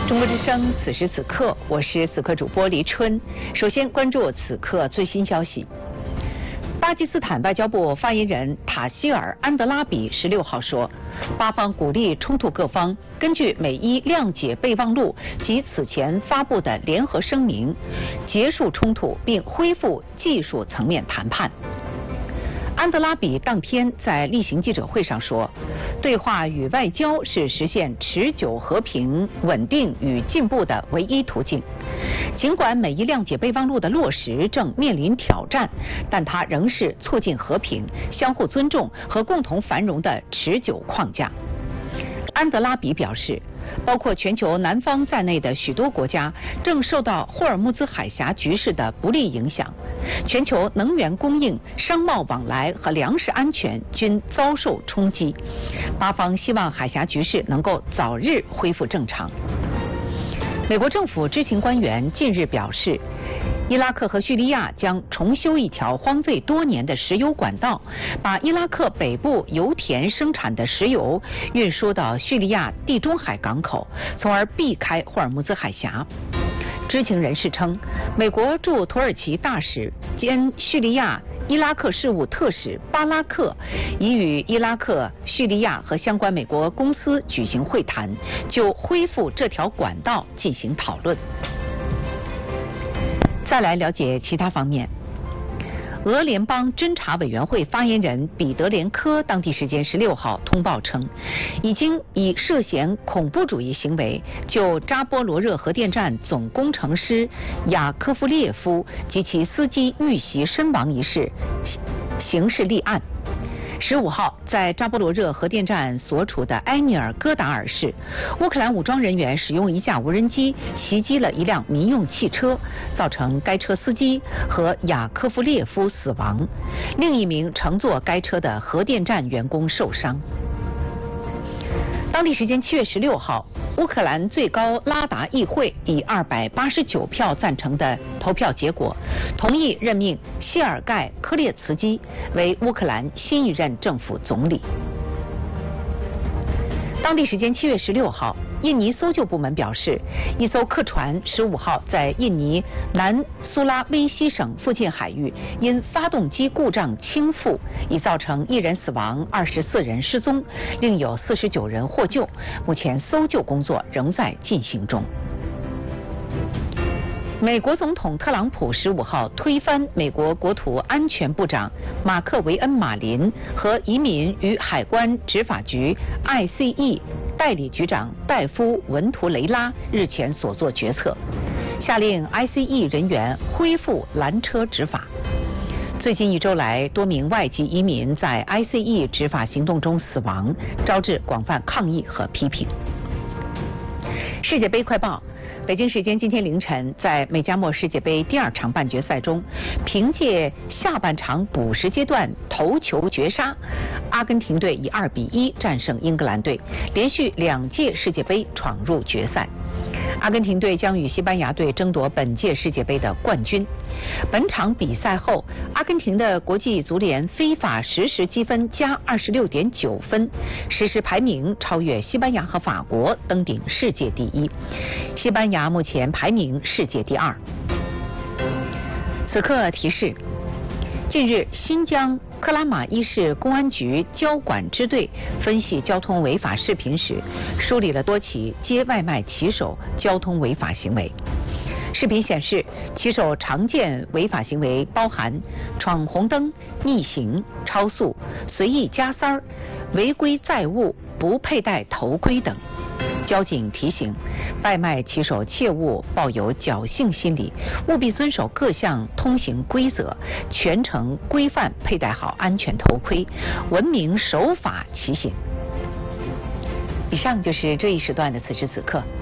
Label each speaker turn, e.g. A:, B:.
A: 中国之声，此时此刻，我是此刻主播黎春。首先关注此刻最新消息。巴基斯坦外交部发言人塔希尔·安德拉比16号说，巴方鼓励冲突各方根据美伊谅解备忘录及此前发布的联合声明，结束冲突并恢复技术层面谈判。安德拉比当天在例行记者会上说，对话与外交是实现持久和平、稳定与进步的唯一途径。尽管美伊谅解备忘录的落实正面临挑战，但它仍是促进和平、相互尊重和共同繁荣的持久框架。安德拉比表示，包括全球南方在内的许多国家正受到霍尔木兹海峡局势的不利影响，全球能源供应、商贸往来和粮食安全均遭受冲击。巴方希望海峡局势能够早日恢复正常。美国政府知情官员近日表示，伊拉克和叙利亚将重修一条荒废多年的石油管道，把伊拉克北部油田生产的石油运输到叙利亚地中海港口，从而避开霍尔木兹海峡。知情人士称，美国驻土耳其大使兼叙利亚伊拉克事务特使巴拉克已与伊拉克、叙利亚和相关美国公司举行会谈，就恢复这条管道进行讨论。再来了解其他方面。俄联邦侦查委员会发言人彼得连科当地时间16号通报称，已经以涉嫌恐怖主义行为就扎波罗热核电站总工程师雅科夫列夫及其司机遇袭身亡一事刑事立案。15号，在扎波罗热核电站所处的埃尼尔戈达尔市，乌克兰武装人员使用一架无人机袭击了一辆民用汽车，造成该车司机和雅科夫列夫死亡，另一名乘坐该车的核电站员工受伤。当地时间7月16号，乌克兰最高拉达议会以289票赞成的投票结果，同意任命谢尔盖·科列茨基为乌克兰新一任政府总理。当地时间7月16号，印尼搜救部门表示，一艘客船15号在印尼南苏拉威西省附近海域因发动机故障倾覆，已造成1人死亡，24人失踪，另有49人获救。目前搜救工作仍在进行中。美国总统特朗普15号推翻美国国土安全部长马克维恩·马林和移民与海关执法局 ICE 代理局长戴夫·文图雷拉日前所作决策，下令 ICE 人员恢复拦车执法。最近1周来，多名外籍移民在 ICE 执法行动中死亡，招致广泛抗议和批评。世界杯快报。北京时间今天凌晨，在美加墨世界杯第2场半决赛中，凭借下半场补时阶段头球绝杀，阿根廷队以2比1战胜英格兰队，连续2届世界杯闯入决赛。阿根廷队将与西班牙队争夺本届世界杯的冠军。本场比赛后，阿根廷的国际足联非法实时积分加26.9分，实时排名超越西班牙和法国，登顶世界第1。西班牙目前排名世界第2。此刻提示：近日，新疆克拉玛依市公安局交管支队分析交通违法视频时，梳理了多起接外卖骑手交通违法行为。视频显示，骑手常见违法行为包含闯红灯、逆行、超速、随意加塞儿、违规载物、不佩戴头盔等。交警提醒，外卖骑手切勿抱有侥幸心理，务必遵守各项通行规则，全程规范佩戴好安全头盔，文明守法骑行。以上就是这一时段的此时此刻。